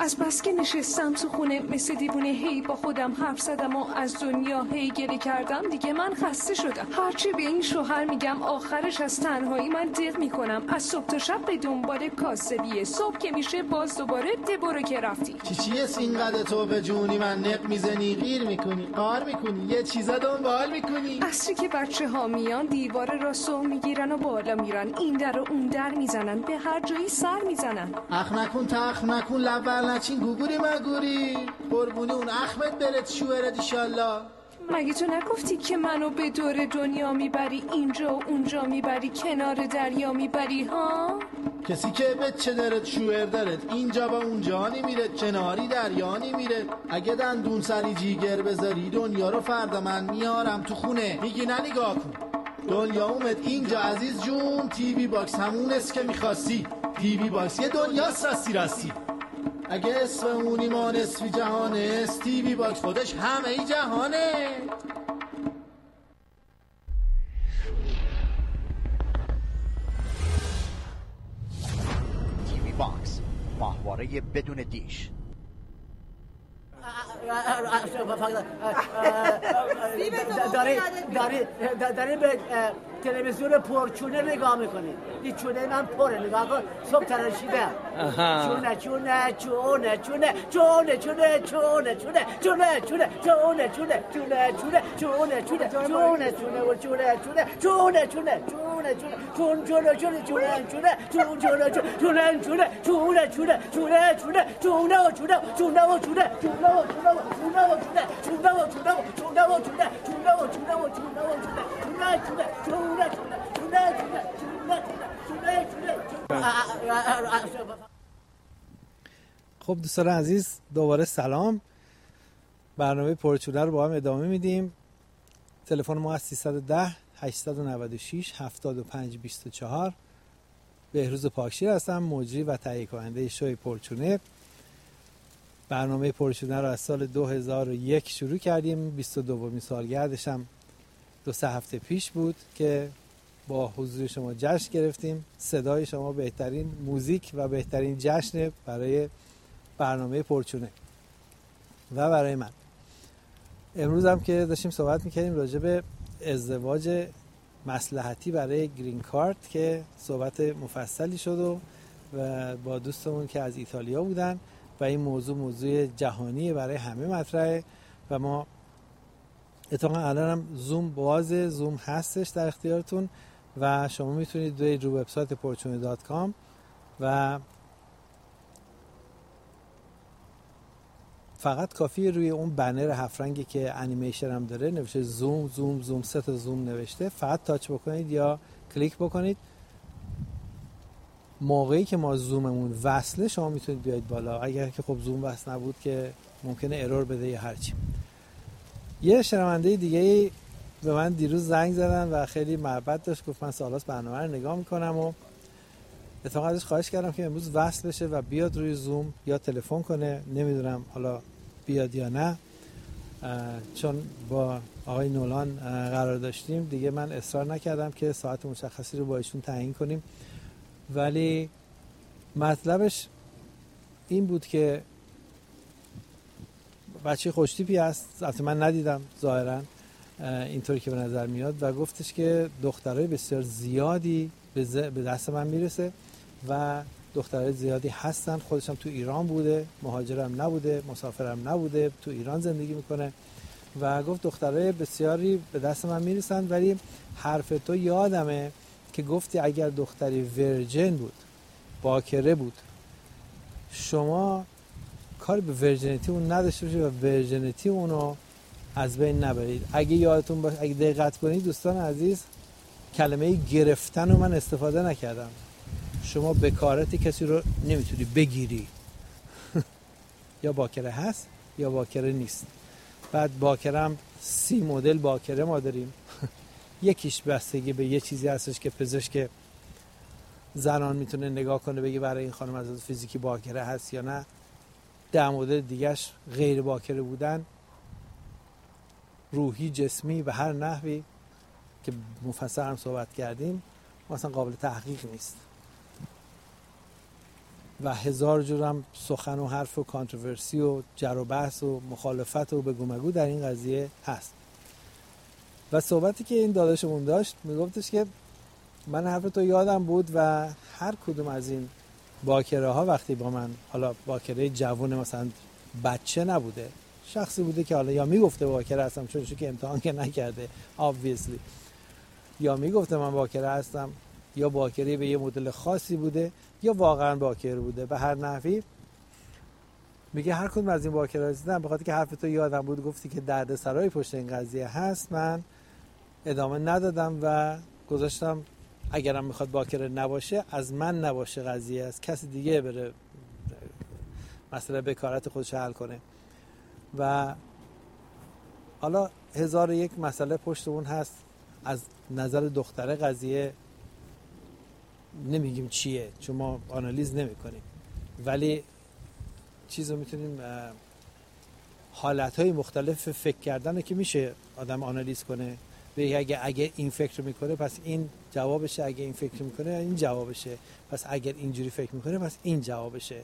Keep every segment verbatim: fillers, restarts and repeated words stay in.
از بس که نشستم تو خونه مثل دیوونه هی با خودم حرف زدم و از دنیا هی گله کردم. دیگه من خسته شدم. هرچی به این شوهر میگم آخرش از تنهایی من دق میکنم. از صبح تا شب به دنبال کاسبیه. صبح که میشه باز دوباره ده برو که رفتی. چی چیه سینقدر تو به جونی من نق میزنی غیر میکنی قار میکنی یه چیزا دنبال میکنی. اصری که بچه ها میان دیوار راستو میگیرن و بالا میرن. این در و اون در میزنن. به هر جایی سر میزنن. اخ نکن تخ نکن لبل نچین گوگوری مگوری قربونی اون اخمت برد شوهرت ایشالله. مگه تو نگفتی که منو به دور دنیا میبری اینجا و اونجا میبری کنار دریا میبری ها؟ کسی که بچه دارد شوهر دارد اینجا و اونجا نمیره کناری دریا نمیره. اگه دندون سری جیگر بذاری دنیا رو فردا من میارم تو خونه. میگی نه نگاه کن دنیا اومد اینجا عزیز جون. تی وی باکس همون است که میخواستی. تی وی باکس یه دنیاست راستی راستی. اگه اسم اونی ما نصفی جهانه است تی وی باکس خودش همه ای جهانه. تی وی باکس ماهواره بدون دیش. داری داری داری به تلویزیون پرچونه نگاه میکنی. این چونه من پره نگاه کن. صبح تراشیده چونه چونه چونه چونه چونه چونه چونه چونه چونه چونه چونه چونه چونه چونه چونه چونه چونه چونه و چونه چونه چونه چونه چونه چونه چونه چونه چونه چونه چونه چونه چونه چونه چونه چونه چونه چونه چونه و چونه چونه و چونه چونه و چونه و چونه و چونه چونه و چونه و چونه و چونه چونه و چونه و چونه و چونه چونه چونه چونه چونه چونه چونه. خب دوستان عزیز دوباره سلام. برنامه پرچونه رو با هم ادامه میدیم. تلفن ما از سیصد و ده هشتصد و نود و شش هفتاد و پنج بیست و چهار. بهروز پاکشیر هستم، مجری و تهیه کننده شوی پرچونه. برنامه پرچونه رو از سال دو هزار و یک شروع کردیم. بیست و دومین سالگردش هم دو سه هفته پیش بود که با حضور شما جشن گرفتیم. صدای شما بهترین موزیک و بهترین جشن برای برنامه پرچونه و برای من. امروز هم که داشتیم صحبت میکردیم راجع به ازدواج مصلحتی برای گرین کارت که صحبت مفصلی شد و با دوستمون که از ایتالیا بودن و این موضوع موضوع جهانی برای همه مطرحه و ما اتفاقا الان هم زوم باز زوم هستش در اختیارتون و شما میتونید برید رو وبسایت پرچونه دات کام و فقط کافیه روی اون بنر هفت رنگی که انیمیشن هم داره نوشته زوم زوم زوم سه تا زوم نوشته، فقط تاچ بکنید یا کلیک بکنید. موقعی که ما زوممون وصله شما میتونید بیاید بالا. اگر که خب زوم وصل نبود که ممکنه ارور بده یا هرچی. یه شنونده دیگه به من دیروز زنگ زدن و خیلی محبت داشت، گفت من سالاس برنامه رو نگاه میکنم و اتفاقا ازش خواهش کردم که امروز وصل بشه و بیاد روی زوم یا تلفن کنه. نمیدونم حالا بیاد یا نه، چون با آقای نولان قرار داشتیم دیگه من اصرار نکردم که ساعت مشخصی رو با ایشون تعیین کنیم، ولی مطلبش این بود که بچه خوشتیپی هست، البته من ندیدم ظاهرا اینطوری که به نظر میاد، و گفتش که دخترای بسیار زیادی به دست من میرسه و دخترای زیادی هستن. خودش هم تو ایران بوده، مهاجرم نبوده، مسافرم نبوده، تو ایران زندگی میکنه و گفت دخترای بسیاری به دست من میرسن. ولی حرف تو یادمه که گفتی اگر دختری ورجن بود، باکره بود، شما کاری به ورجنیتی اون نداشته باشید و ورجنیتی اونو از بین نبرید. اگه یادتون باشه، اگه دقت کنید دوستان عزیز، کلمه گرفتن رو من استفاده نکردم. شما بکارتی کسی رو نمیتونی بگیری. یا باکره هست یا باکره نیست. بعد باکره هم سی مدل باکره ما داریم. یکیش بستگی به یه چیزی هستش که پزشک زنان میتونه نگاه کنه بگه برای این خانم از فیزیکی باکره هست یا نه. ده مدل دیگهش غیر باکره بودن، روحی، جسمی و هر نحوی که مفصل هم صحبت کردیم، مثلا قابل تحقیق نیست. و هزار جورم سخن و حرف و کانتروورسی و جر و بحث و مخالفت و بگو مگو در این قضیه هست. و صحبتی که این داداشمون داشت میگفتش که من حرف تو یادم بود و هر کدوم از این باکره ها وقتی با من، حالا باکره جوون مثلا بچه نبوده، شخصی بوده که حالا یا میگفته باکره هستم چون که امتحان که نکرده obviously، یا میگفته من باکره هستم، یا باکره به یه مدل خاصی بوده، یا واقعا باکره بوده. به هر نحوی میگه هر کدوم از این باکره رسیدم به خاطر که حرف تو یادم بود، گفتی که دردسرای پشت این قضیه هست، من ادامه ندادم و گذاشتم اگرم میخواد باکره نباشه از من نباشه قضیه، از کسی دیگه بره مسئله بکارت خودش حل کنه. و حالا هزار و یک مسئله پشت اون هست. از نظر دختره قضیه نمیگیم چیه چون ما آنالیز نمی کنیم، ولی چیزو میتونیم حالتهای مختلف فکر کردن که میشه آدم آنالیز کنه. به اگه اگه این فکر میکنه پس این جوابشه، اگه این فکر میکنه این جوابشه، پس اگر اینجوری فکر میکنه پس این جوابشه.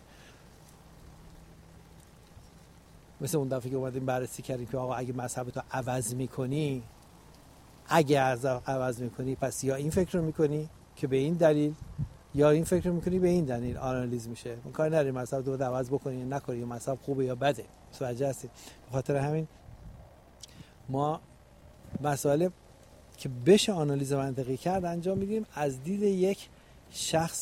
مثل اون دفعه که اومدیم بررسی کردیم که آقا اگه مذهبتو عوض میکنی، اگه عوض میکنی پس یا این فکر رو میکنی که به این دلیل، یا این فکر رو میکنی به این دلیل آنالیز میشه. اون کار نری مذهب تو عوض بکنی یا نکنی، یا مذهب خوبه یا بده، متوجه هستی؟ به خاطر همین ما مسائل که بشه آنالیز منطقی کرد انجام میدیم از دید یک شخص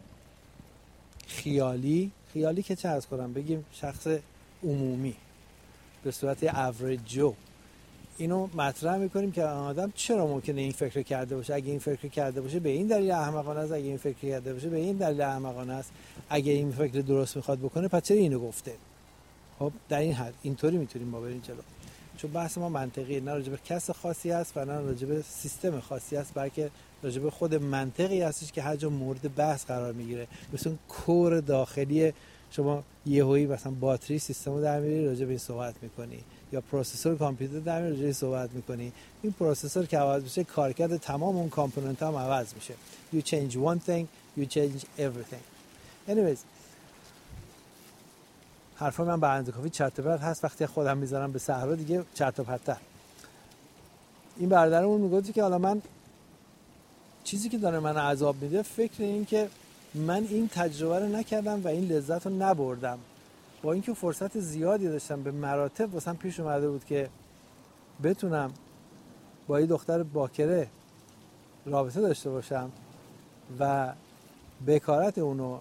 خیالی. خیالی که چه عرض کنم، بگیم شخص عمومی به صورت اوریج جو. اینو مطرح میکنیم که آدم چرا ممکنه این فکر کرده باشه، اگه این فکر کرده باشه به این دلیل احمقانه است، اگه این فکر کرده باشه به این دلیل احمقانه است، اگه این فکر درست میخواد بکنه پس چرا اینو گفته. خب در این حد اینطوری میتونیم ما بریم جلو، چون بحث ما منطقی نه راجع به کس خاصی است و نه راجع به سیستم خاصی است، بلکه راجع به خود منطقی هستش که هر جا مورد بحث قرار میگیره. مثلا کور داخلی شما یهویی مثلا باتری سیستمو در میاری راجع به این صحبت میکنی، یا پروسسور کامپیوتر در میاری راجع به این صحبت میکنی. این پروسسور که عوض بشه کارکرد تمام اون کامپوننت هم عوض میشه. You change one thing, you change everything. Anyways حرفا من به اندازه کافی چرت و پرت هست، وقتی خودم میذارم به صحرا دیگه چرت و پرت‌تر. این برادرمون میگفت که حالا من چیزی که داره من عذاب میده فکر این که من این تجربه رو نکردم و این لذت رو نبردم، با اینکه فرصت زیادی داشتم، به مراتب واسم پیش اومده بود که بتونم با یه دختر باکره رابطه داشته باشم و بکارت اونو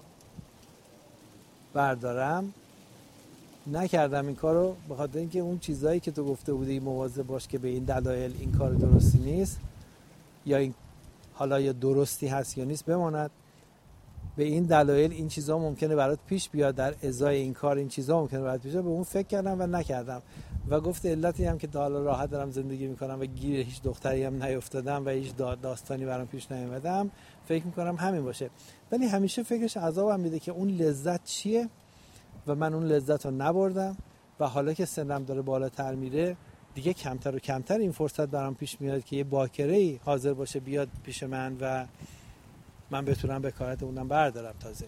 بردارم، نکردم این کارو به خاطر اینکه اون چیزایی که تو گفته بودی مواظب باش که به این دلایل این کار درستی نیست، یا این حالا یا درستی هست یا نیست بماند، به این دلایل این چیزا ممکنه برات پیش بیاد، در ازای این کار این چیزا ممکنه برات پیش بیاد، به اون فکر کردم و نکردم. و گفت علتی هم که تا حالا راحت دارم زندگی میکنم و گیر هیچ دختری هم نیافتادم و هیچ داستانی برام پیش نیومدم، فکر میکنم همین باشه. ولی همیشه فکرش عذابم میده که اون لذت چیه و من اون لذت رو نبردم و حالا که سنم داره بالاتر میره دیگه کمتر و کمتر این فرصت برام پیش میاد که یه باکره‌ای حاضر باشه بیاد پیش من و من بتونم بکارت اونم بردارم تازه.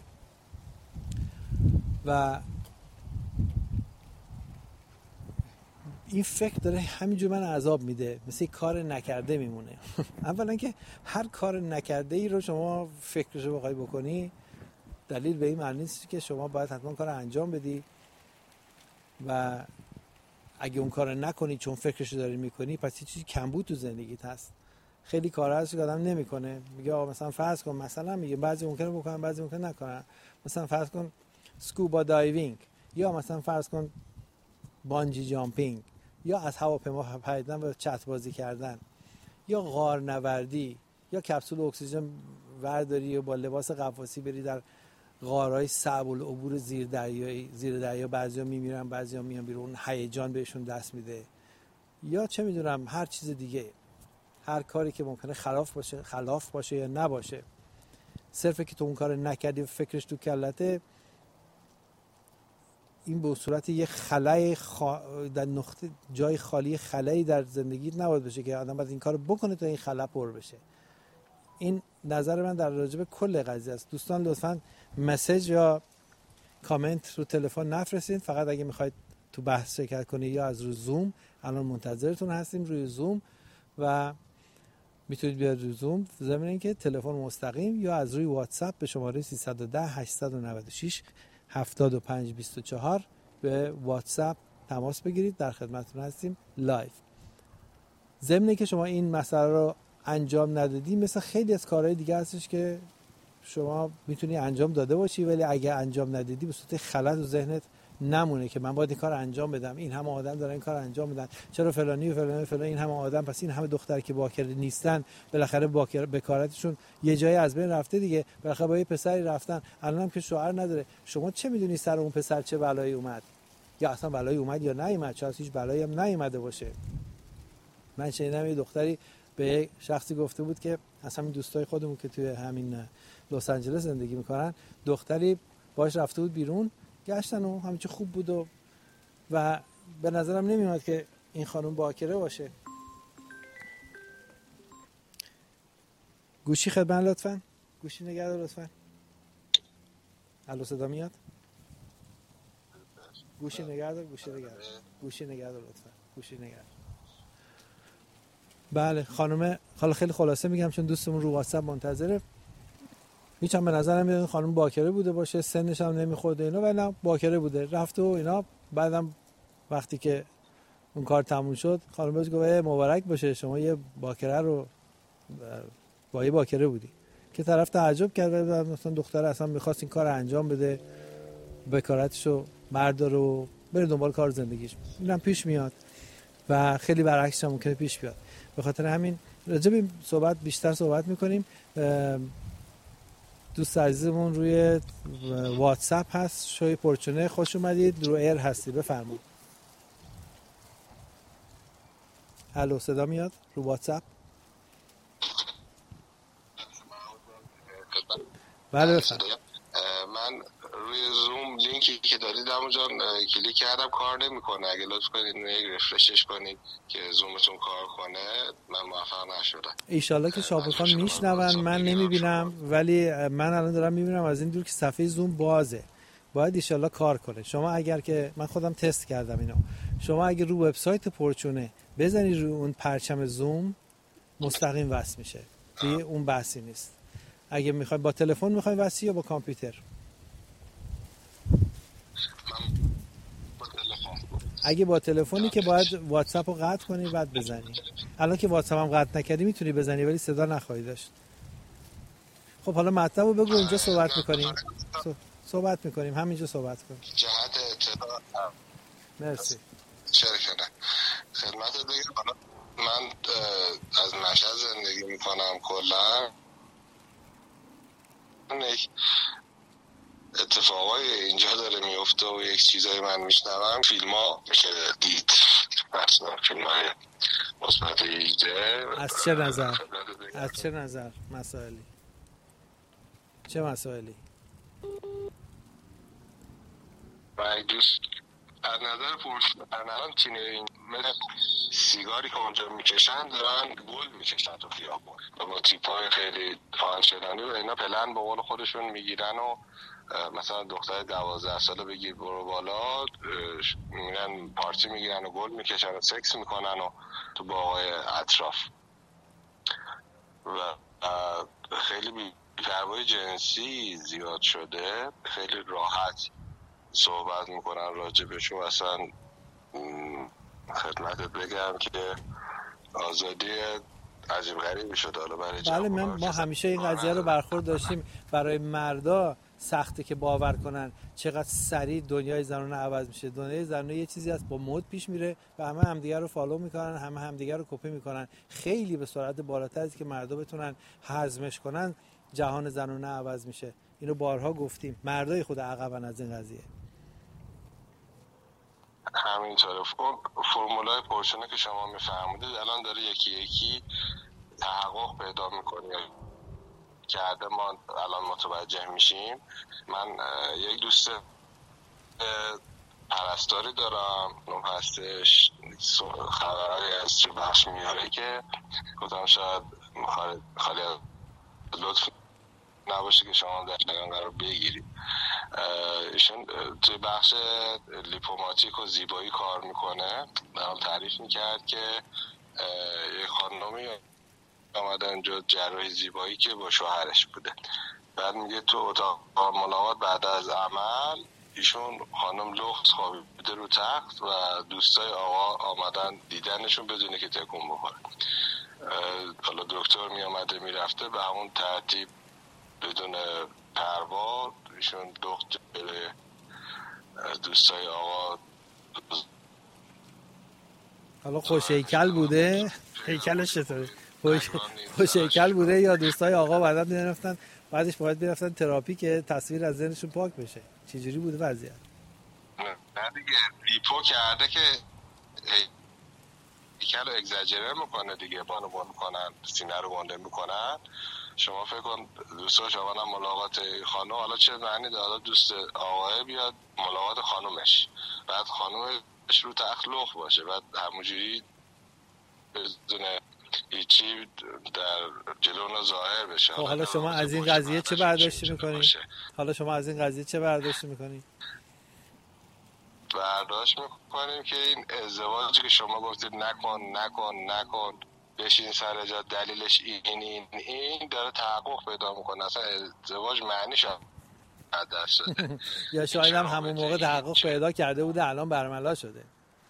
و این فکر داره همینجور من عذاب میده، مثل کار نکرده میمونه. اولا که هر کار نکرده ای رو شما فکرشو بخوای بکنی دلیل به این معنی نیست که شما باید حتما کار انجام بدی و اگه اون کار نکنی چون فکرشو داری میکنی پس یه چیزی کمبود تو زندگیت هست. خیلی کارا هست که آدم نمیکنه، میگه آقا مثلا فرض کن، مثلا میگه بعضی ممکنه بکنن بعضی ممکنه نکنن، مثلا فرض کن سکوبا دایوینگ، یا مثلا فرض کن بانجی جامپینگ، یا از هواپیما پریدن و چت بازی کردن، یا غارنوردی، یا کپسول اکسیژن ورداری و با لباس غواصی بری در غارهای صعب العبور زیر دریایی زیر دریا، بعضیا میمیرن بعضیا میان بیرون، هیجان بهشون دست میده، یا چه میدونم هر چیز دیگه، هر کاری که ممکنه خلاف باشه خلاف باشه یا نباشه، صرفه که تو اون کار نکردی و فکرش تو کلته، این به صورت یه خلای خا... در نقطه جای خالی خلایی در زندگیت نباید بشه که آدم باید این کارو بکنه تا این خلا پر بشه. این نظر من در راجع به کل قضیه است. دوستان لطفاً مسیج یا کامنت رو تلفن نفرستین، فقط اگه میخواید تو بحث شرکت کنید یا از روی زوم، الان منتظرتون هستیم روی زوم و میتونید بیاد روی زوم، ضمن اینکه تلفن مستقیم یا از روی واتساپ به شماره سیصد و ده هشتصد و نود و شش هفتاد و پنج بیست و چهار به واتساپ تماس بگیرید، در خدمتتون هستیم لایو. ضمن که شما این مسئله رو انجام ندادی، مثل خیلی از کارهای دیگه هستش که شما میتونی انجام داده باشی ولی اگه انجام ندادی به صورت خلط و ذهنت نمونه که من باید این کار انجام بدم، این همه آدم دارن این کار انجام میدن، چرا فلانی و فلانی و فلانی این همه آدم، پس این همه دختر که باکر نیستن بالاخره باکر بکارتشون یه جایی از بین رفته دیگه، بالاخره با یه پسری رفتن، الانم که شوهر نداره. شما چه میدونی سر اون پسر چه بلایی اومد، یا اصلا بلایی اومد یا نیومد، چرا هیچ بلایی هم نیومده باشه. من شنیدم یه دختری به شخصی گفته بود که اصلا دوستای خودمون که توی همین لس آنجلس زندگی میکنن، دختری باش رفته بود بیرون، گشتن و همه چی خوب بود و و به نظرم نمیاد که این خانم باکره باشه. گوشی خدمت لطفاً، گوشی نگه دار لطفاً. الو صدا میاد؟ گوشی نگه دار، گوشی نگه دار، گوشی نگه دار لطفاً، گوشی نگه دار. بله خانم، حالا خیلی خلاصه میگم چون دوستمون رو واتساپ منتظره. هیچ هم به نظرم میاد خانم باکره بوده باشه، سنش هم نمیخورده اینا، ولی نه باکره بوده، رفت و اینا. بعدم وقتی که اون کار تموم شد خانم بهش گفت مبارک باشه شما یه باکره رو با یه باکره بودی، که طرف تعجب کرد و مثلا دختر اصلا می‌خواست این کار انجام بده، بکارتشو برداره و بره دنبال کار زندگیش. اینم پیش میاد و خیلی برعکسش هم ممکنه پیش بیاد. به خاطر همین راجع به صحبت بیشتر صحبت می‌کنیم. دوست عزیزمون روی واتساپ هست، شوی پرچونه، خوش اومدید، رو ایر هستی، بفرمایید. الو صدا میاد رو واتساپ؟ بله بفرمایید. من روی زوم لینکی که دادید همون جان کلیک کردم کار نمیکنه، اگه لطف کنید یک رفرشش کنید که زومتون کار کنه. من موفق نشدم. ایشالله که شاپورخان میشنون، من نمیبینم ولی من الان دارم میبینم از این دور که صفحه زوم بازه، باید ایشالله کار کنه. شما اگر که من خودم تست کردم اینو، شما اگر رو وبسایت پرچونه بزنید روی اون پرچم زوم مستقیم وصل میشه، دیگه اون بحثی نیست. اگه میخواید با تلفن میخواید وصل یا با کامپیوتر؟ اگه با تلفنی که باید واتساپ رو قطع کنی بعد بزنی. الان که واتساپ هم قطع نکردی میتونی بزنی ولی صدا نخواهی داشت. خب حالا مطلب رو بگو، اینجا صحبت میکنیم صحبت میکنیم همینجا صحبت کنیم. جهت اطلاع مرسی. چرا کنه خدمت بگم من از مشهد زندگی میکنم، کلا یک اتفاقای اینجا داره میفته و یک چیزایی من میشنوم، فیلم ها میشه دید، مثلا فیلم های مثبت هجده. از چه نظر؟ از چه نظر مسائلی؟ چه مسائلی؟ من دوست از نظر پرس الان تینه مثل سیگاری که اونجا میکشن دارن گل میکشن تو خیابون و با تیپای خیلی آنچنانی و اینا پلن به قول خودشون میگیرن و مثلا دختر دوازده ساله بگیر برو بالا، میرن پارتی میگیرن و گل میکشن و سکس میکنن و تو باغای اطراف و خیلی بی‌پروایی جنسی زیاد شده، خیلی راحت صحبت میکنن راجبشون. اصلا خدمتت بگم که آزادی عجیب غریبی شده حالا برای بله من ما همیشه این قضیه رو برخورد داشتیم. برای مردا سخته که باور کنن چقدر سریع دنیای زنانه عوض میشه. دنیای زنانه یه چیزی هست با مد پیش میره و همه همدیگه رو فالو میکنن، همه همدیگه رو کپی میکنن. خیلی به سرعت بالاتر از که مردا بتونن هضمش کنن جهان زنانه عوض میشه. اینو بارها گفتیم، مردای خود عقبن از این قضیه. همینطوره. فرمولای پرچونه که شما میفهمودید الان داره یکی یکی تحقق پیدا میکنه کرده، ما الان متوجه میشیم. من یک دوست پرستاری دارم، اون هستش خبری از چه بخش میاره که گفتم شاید خالی از لطف نباشه که شما در جریان قرار بگیرید. ایشون توی بخش لیپوماتیک و زیبایی کار میکنه. برام تعریف میکرد که یه خانمی آمده اونجا جراحی زیبایی که با شوهرش بوده. بعد میگه تو اتاق ملاقات بعد از عمل ایشون خانم لخت خوابیده رو تخت و دوستای آقا آمدن دیدنشون بدونه که تکون بخوره. حالا دکتر می آمده می رفته به همون ترتیب بدون پروا ایشون لخت بره دوستای آقا. حالا خوش هیکل بوده؟ هیکلش چطوره؟ خوش, خوش هیکل بوده یا دوستای آقا بعدا می رفتن بعدش باید بیرفتن تراپی که تصویر از ذهنشون پاک بشه؟ چجوری بوده وضعیت؟ نه دیگه لیپو کرده که هیکل رو اگزاجره میکنه دیگه، بانو بانو میکنن، سینه رو گنده میکنن. شما فکر کن دوستا شما هم ملاقات خانم، حالا چه معنی داره دوست آقای بیاد ملاقات خانومش، بعد خانومش رو تخت لخت باشه، بعد همونجوری بدونه هیچی در جلونا ظاهر بشه. حالا شما از این قضیه چه برداشتی میکنی؟ حالا شما از این قضیه چه برداشتی میکنی؟ برداشت میکنیم که این ازدواجی که شما گفتید نکن نکن نکن بشین سر جا، دلیلش این این این داره تحقق پیدا میکنه. اصلا ازدواج معنیش دست شده یا شاید هم همون موقع تحقق پیدا کرده بوده الان برملا شده.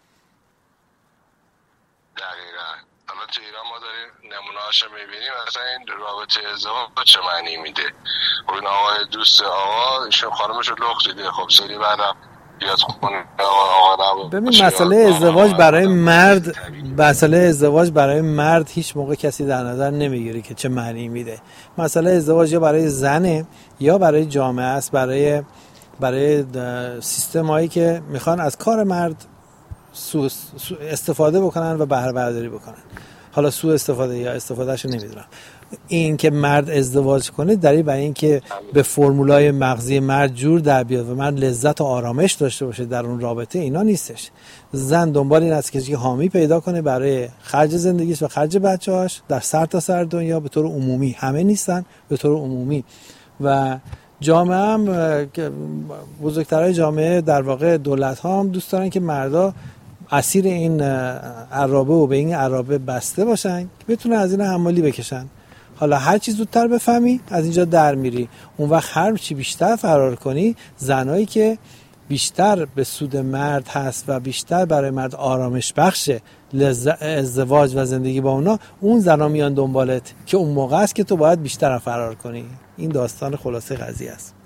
دقیقا. الان تو ایران ما داریم نمونه هاشو میبینیم، مثلا این رابطه ازدواج چه معنی میده. اون آقای دوست آقا ایشون خانمش رو لخت دیده، خب سری بعدم بیاد خونه آقا. ببین مسئله ازدواج برای مرد مسئله ازدواج برای مرد هیچ موقع کسی در نظر نمیگیره که چه معنی میده. مسئله ازدواج یا برای زنه یا برای جامعه است، برای برای سیستم هایی که میخوان از کار مرد سو استفاده بکنن و بهره برداری بکنن. حالا سوء استفاده یا استفادهشو نمیدونم. این که مرد ازدواج کنه دلیل برای این که به فرمولای مغزی مرد جور در بیاد و مرد لذت و آرامش داشته باشه در اون رابطه، اینا نیستش. زن دنبال این است که حامی پیدا کنه برای خرج زندگیش و خرج بچه‌هاش در سر تا سر دنیا به طور عمومی، همه نیستن، به طور عمومی. و جامعه هم بزرگترهای جامعه در واقع دولت ها هم دوست دارن که مردا اسیر این عرابه و به این عرابه بسته باشن که بتونن از این حمالی بکشن. حالا هر چی زودتر بفهمی از اینجا در میری. اون وقت هر چی بیشتر فرار کنی، زنایی که بیشتر به سود مرد هست و بیشتر برای مرد آرامش بخشه ازدواج و زندگی با اونا، اون زنا میان دنبالت که اون موقع است که تو باید بیشتر فرار کنی. این داستان خلاصه قضیه است.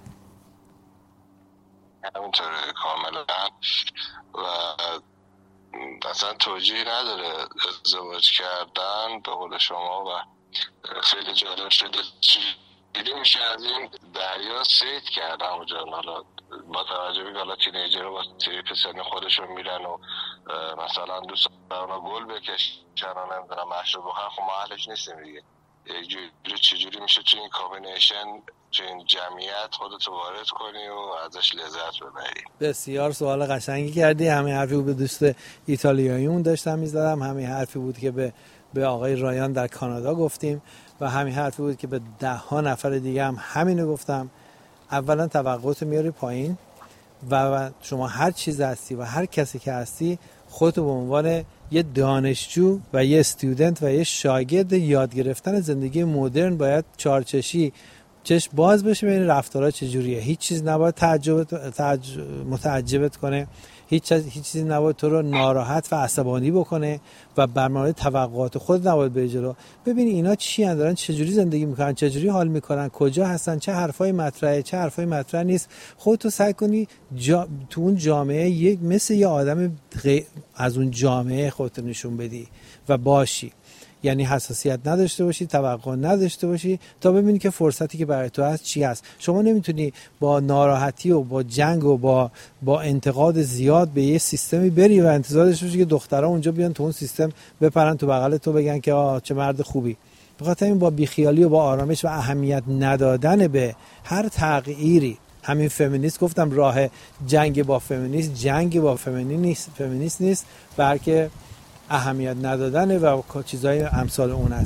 همونطوره کاملا. و اصلا توجیه نداره ازدواج کردن به قول شما. و خیلی جالب شده چیزی میشه از این دریا سید کردن اونجا. حالا با توجه به حالا تینیجر با تریپ سن خودشون میرن و مثلا دوست دارن گل بکشن و نمیدونم مشروب بخورن، خب ما اهلش نیستیم دیگه. یک جوری چجوری میشه تو این کامبینیشن تو این جمعیت خودتو وارد کنی و ازش لذت ببری؟ بسیار سوال قشنگی کردی. همین حرفی بود به دوست ایتالیاییمون داشتم میزدم، همین حرفی بود که به به آقای رایان در کانادا گفتیم و همین حرفی بود که به ده ها نفر دیگه هم همینو گفتم. اولا توقعات میاری پایین و شما هر چیز هستی و هر کسی که هستی خودتو به عنوان یه دانشجو و یه استودنت و یه شاگرد یاد گرفتن زندگی مدرن باید چارچشی چشم باز بشه ببین رفتارها چجوریه. هیچ چیز نباید تعجب تعجب متعجبت کنه، هیچ هیچ چیزی نباید تو رو ناراحت و عصبانی بکنه و بر مبنای توقعات خود نباید بری جلو. ببین اینا چی ان، دارن چجوری زندگی میکنن، چجوری حال میکنن، کجا هستن، چه حرفای مطرحه، چه حرفای مطرح نیست. خودتو سعی کنی جا... تو اون جامعه یک مثل یه آدم غی... از اون جامعه خودت نشون بدی و باشی. یعنی حساسیت نداشته باشی، توقع نداشته باشی تا ببینی که فرصتی که برای تو هست چی هست. شما نمیتونی با ناراحتی و با جنگ و با با انتقاد زیاد به یه سیستمی بری و انتظار داشته باشی که دخترها اونجا بیان تو اون سیستم بپرن تو بغل تو بگن که آه چه مرد خوبی. به خاطر این با بیخیالی و با آرامش و اهمیت ندادن به هر تغییری، همین فمینیست گفتم راه جنگ با فمینیست جنگ با فمینیست فمینیست نیست، بلکه اهمیت ندادن و چیزای امثال اون هستش.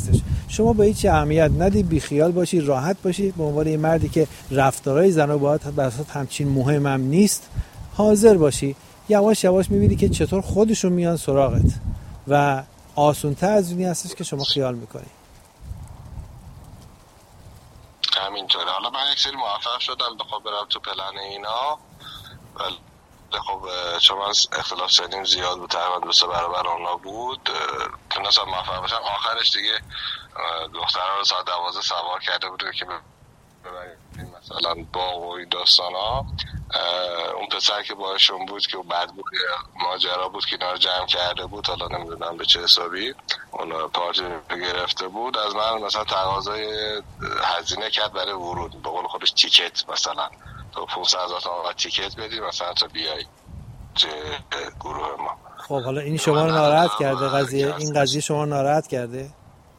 شما به هیچ اهمیت ندی، بیخیال باشی، راحت باشی، به عنوان یه مردی که رفتارهای زنا باید بساط همچین مهمم نیست حاضر باشی. یواش یواش میبینی که چطور خودشون میان سراغت و آسون‌تر از اونی هستش که شما خیال میکنی. همینطوره. حالا من یک سری موفق شدم بخوام برم تو پلن اینا، ولی خب چون من اختلاف سنیم زیاد بود، تقریبا دو سه برابر اونا بود، تونستم موفق بشم. آخرش دیگه دخترها رو ساعت دوازده سوار کرده بود که ببریم مثلا باغ و این داستان ها. اون پسر که باشون بود که بعد بود ماجرا بود که اینا رو جمع کرده بود، حالا نمیدونم به چه حسابی اون پارتی گرفته بود، از من مثلا تقاضای هزینه کرد برای ورود، به قول خودش تیکت، مثلا تو پانصد هزار تومان تیکت بدی مثلا تا بیای چه گروه ما. خب حالا این شما رو ناراحت کرده قضیه؟ این قضیه شما رو ناراحت کرده؟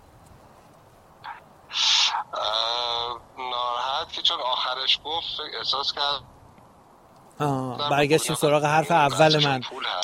ناراحت که چون آخرش گفت احساس کرد. آه برگشتیم سراغ حرف اول من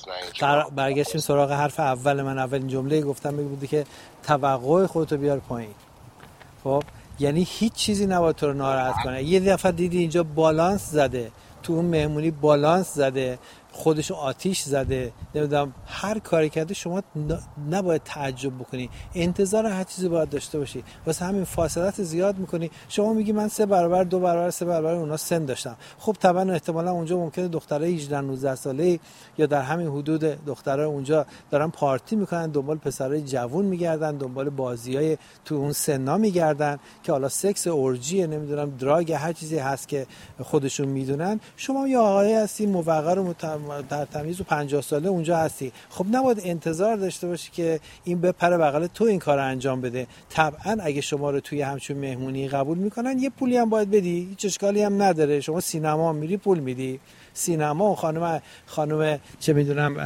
برگشتیم سراغ حرف اول من اولین جمله گفتم بودی که توقع خودتو بیار پایین. خب یعنی هیچ چیزی نباید تو رو ناراحت کنه. یه دفعه دیدی اینجا بالانس زده، تو اون مهمونی بالانس زده، خودشو آتیش زده، نمیدونم هر کاری کرده، شما نباید تعجب بکنی، انتظار هر چیزی باید داشته باشی. واسه همین فاصلت زیاد میکنی. شما میگی من سه برابر دو برابر سه برابر اونا سن داشتم. خب طبعا احتمالاً اونجا ممکنه دخترای هجده نوزده ساله‌ای یا در همین حدود دخترای اونجا دارن پارتی میکنن، دنبال پسرای جوون میگردن، دنبال بازیای تو اون سنا میگردن که حالا سکس اورژی نمیدونم دراگ هر چیزی هست که خودشون میدونن. شما یا آقای هستی موقر و در تمیز و پنجاه ساله اونجا هستی، خب نباید انتظار داشته باشی که این بپره بغل تو این کار انجام بده. طبعا اگه شما رو توی همچون مهمونی قبول میکنن یه پولی هم باید بدی، هیچ اشکالی هم نداره. شما سینما میری پول میدی، سینما و خانم خانم چه میدونم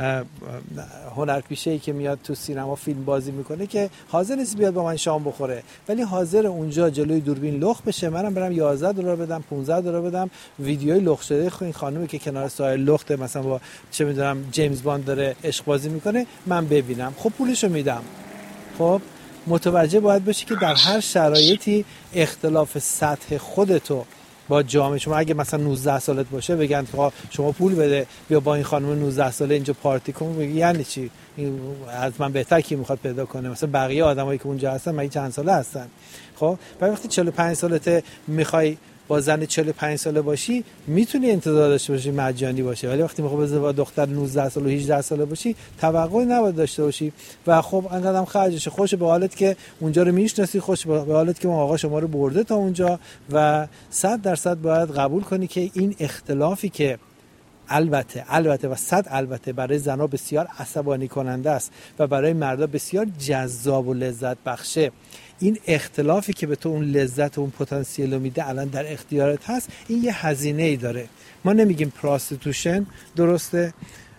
هنرپیشه‌ای که میاد تو سینما فیلم بازی میکنه که حاضر نیست بیاد با من شام بخوره، ولی حاضر اونجا جلوی دوربین لخت بشه، منم برم یازده دلار بدم پانزده دلار بدم ویدیوی لخت شده این خانومی که کنار ساحل لخته مثلا با چه میدونم جیمز باند داره عشق بازی میکنه من ببینم، خب پولشو میدم. خب متوجه باید باشی که در هر شرایطی اختلاف سطح خودتو با جامعه، شما اگه مثلا نوزده سالت باشه بگن شما پول بده بیا با این خانم نوزده ساله اینجا پارتی کن، بگی یعنی چی؟ از من بهتر کی میخواد پیدا کنه؟ مثلا بقیه آدمایی که اونجا هستن مگه چند ساله هستن؟ خب وقتی چهل و پنج سالته میخوای با زن چهل و پنج ساله باشی میتونی انتظار داشته باشی مجانی باشه، ولی وقتی میخوای با دختر نوزده ساله و هجده ساله باشی توقعی نباید داشته باشی. و خب انقدرم خرجش خوش به حالت که اونجا رو میشناسی، خوش به حالت که اون آقا شما رو برده تا اونجا و صد درصد باید قبول کنی که این اختلافی که البته البته و صد البته برای زنها بسیار عصبانی کننده است و برای مردا بسیار جذاب و لذت بخشه، این اختلافی که به تو اون لذت و اون پتانسیل رو میده الان در اختیارت هست، این یه هزینه ای داره. ما نمیگیم پراستیتوشن درسته،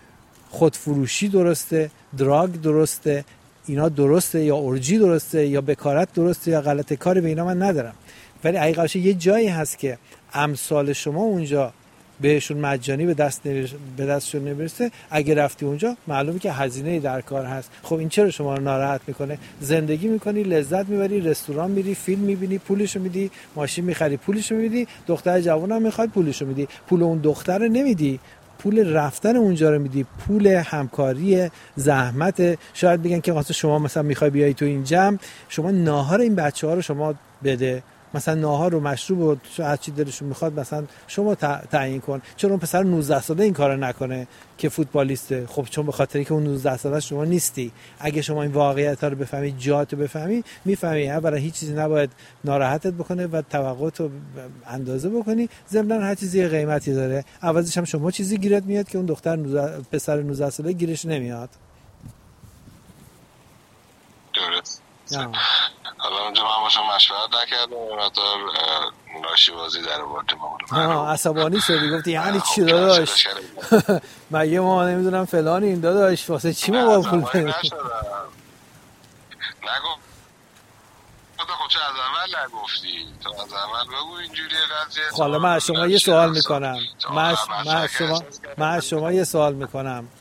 خودفروشی درسته، دراگ درسته، اینا درسته یا اورژی درسته یا بکارت درسته یا غلط، کاری به اینا من ندارم، ولی حقیقتش یه جایی هست که امثال شما اونجا بهشون مجانی به دست نمیرسه، به دستشون نمیرسه. اگه رفتی اونجا معلومه که هزینه‌ای در کار هست. خب این چرا شما رو ناراحت میکنه؟ زندگی میکنی، لذت میبری، رستوران میری، فیلم میبینی، پولشو میدی، ماشین میخری، پولشو میدی، دختر جوونم میخواد پولشو میدی، پول اون دختر رو نمیدی، پول رفتن اونجا رو میدی، پول همکاری، زحمت. شاید بگن که واسه شما مثلا میخوای بیای تو این جمع، شما ناهار این بچه‌ها رو شما بده، مثلا ناهار رو مشروب و هر چی دلشون میخواد مثلا شما تعیین کن. چون اون پسر نوزده ساله این کارو نکنه که فوتبالیسته؟ خب چون به خاطری که اون نوزده ساله شما نیستی. اگه شما این واقعیت‌ها رو بفهمی، جاتو بفهمی، میفهمی اولا هیچ چیزی نباید ناراحتت بکنه و توقعاتو اندازه بکنی. ضمن هر چیزی قیمتی داره، عوضش هم شما چیزی گیرت میاد که اون دختر نوزده پسر نوزده ساله گیرش نمیاد. درست. حالا اونجا من باشم مشورت نکردم و مقدار ناشی بازی در آوردیم. ها عصبانی شدی، گفتی یعنی چی داداش؟ مگه ما نمیدونم فلان این داداش واسه چی ما با پول بدیم؟ نگو خب چه از اول نگفتی؟ تو از اول بگو اینجوری قضیه. حالا من از شما یه سوال میکنم من از شما من از شما یه سوال میکنم